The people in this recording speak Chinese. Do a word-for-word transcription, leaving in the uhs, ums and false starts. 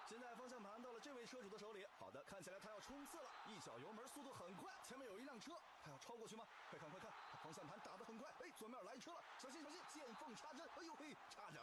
现在方向盘到了这位车主的手里，好的，看起来他要冲刺了，一脚油门，速度很快，前面有一辆车，他要超过去吗？快看快看，他方向盘打得很快，哎，左面来车了，小心小心，见缝插针，哎呦嘿，差点